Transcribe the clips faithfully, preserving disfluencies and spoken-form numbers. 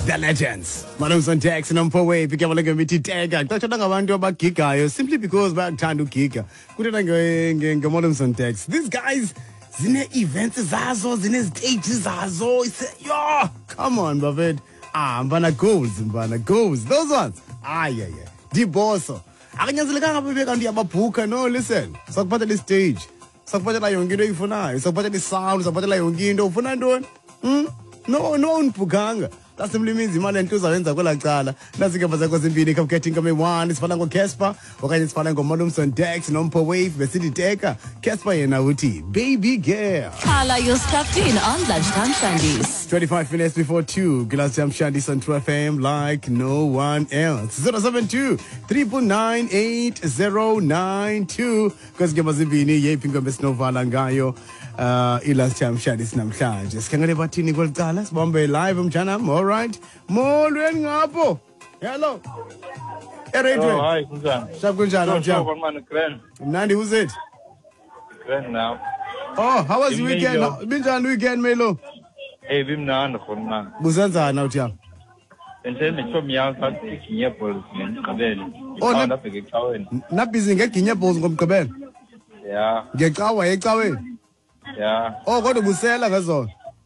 The legends. Malumson Tex and Umpowe, Pikamalanga Miti Tega, Doctor Nangavanto about Kika, simply because back time to Kika. Couldn't go Malumson Tex. These guys, Zine events Zazo, Zine stages Zazo. Yo, come on, Buffett. Ah, Mbana goals, Mbana goals. Those ones. Ah, yeah, yeah. Deep also. I can just look at the Abapuka. No, listen. So, part of the stage. So, part of the Yongido for now. So, part of the sound. So, part of the Yongido for now. Hmm? No, no, Puganga. That simply means the man and two are in the Golacala. That's the Gabaza Zimbini come getting come one. It's Falango Casper. Okay, it's Falango Modumson Dex, Nompo Wave, the City Taker, Casper and Nauti. Baby girl. Kala, you're stuck in on Lunchtime Shandies. twenty-five minutes before two. Lunchtime Shandies on True F M like no one else. zero seven two, three nine eight, zero nine two. Because Gabazimbini, Yaping of Besnova Langayo. Uh, ilas cham shadis namhlanje sikhangele bathini kwlicala sibambe live mjanam. All right, molweni ngapho. Hello eradio. Oh, hi kunjani? Shap kunjani mjam? So man grand. Mnandi, who's it? Grand now. Oh, how was the weekend? Binjani weekend Melo? Hey bimnandi khona. Busenzana nawuthi? Entene chomi yami sathi iginye balls ngicabele. Oh, Lapha ngecaweni. Na busy ngeginye balls ngomgqibelo? Yeah. Ngecawa ecaweni? Yeah. Oh, kodwa busela ngezona.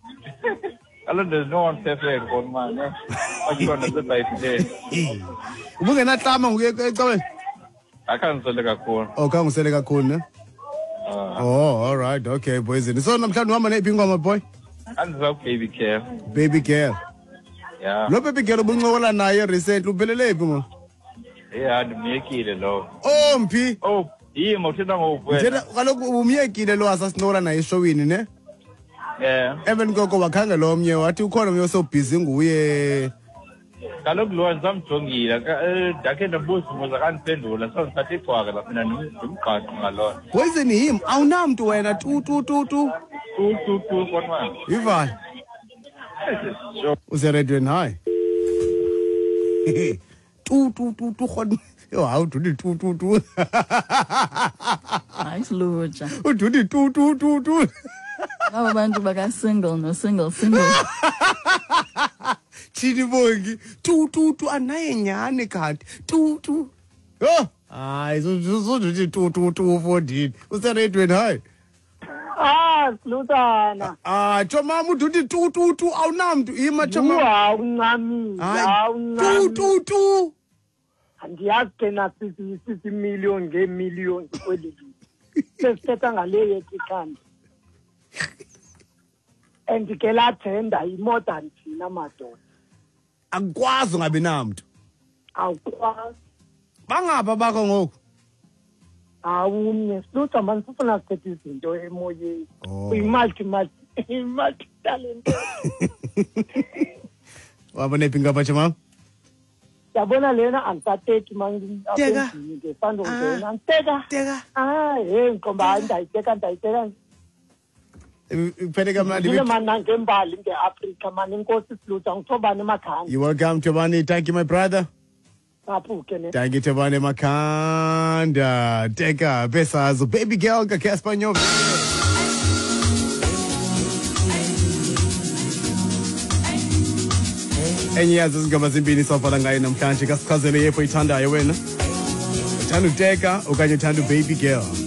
Alone there's no one perfect khona man. Eh. Akuyona sedayisi nje. Ubungena hlama nguye ecaweni? Akhangisele kakhulu. Oh, khangisele kakhulu ne? Oh, all right. Okay, boys. So namhlanje uhamba nephi ingoma boy? Andiza baby care. Baby girl. Yeah. Lo baby girl ubuncokola naye recent uphelele phi ngo? Yeah, ndimyekile lo. Oh, mphi? Oh, yimo uthina ngobwe. Njena kaloku umyekile lo asasinola naye eshowini ne? Yeah. Even koko wakhangela omnye wathi ukhona umnye so busy nguye. Kaloku lo nzamjongile ndakhe ndabuza umuza kandiphendula so ngithathe ixhwaka lapha mina ndimgqaqo ngalona. Poison him awunamntu wena tu tu tu tu. Tu tu tu khona. Ivani. Sure. Useredweni hayi. Tu tu tu tu khona. Yo how to do tu tu tu. Nice luja. Uduthi tu tu tu tu. Aba bantu baka single no single single. Chini bongi tu tu tu anaye nyane kanti tu tu. Oh, hayi so so uduthi tu tu tu fourteen. Useredweni hayi. Ah, Lutana. Ah, chomama uduthi tu tu tu awunamntu ima chomama. Uwa uncami. Tu tu tu. Ndiyazi kena sisi sisi million nge million kweli. Sesithetha ngale yethi kanti. Andikela tenda imodern thina madoda. Akwazi ngabe namntu. Awukwazi. Bangapha bakho ngoku. Awumnye Lutha manje sifuna sithethe izinto emoyeni. Oh. Uyimulti multi multi talent. Wabona iphi ngapha chomama? Yabona lena angisathethi manje Teka. aphendile fando ngena anteka. Teka. Ah, hey nkomba ndayiteka ndayiteka. Phele kamnandi. Ngile mana ngembali ngeAfrika manje inkosi Lutha ngithobani emakhanda. You welcome Tobani. Thank you my brother. Ngaphuke ne. Thank you Tobani Makanda. Teka besazo baby girl ka Casper Nyobe. Enye yazo izingoma zimbini sofala ngayo namhlanje kasichazele yepho ithandayo wena. Uthanda uTeka okanye uthanda baby girl?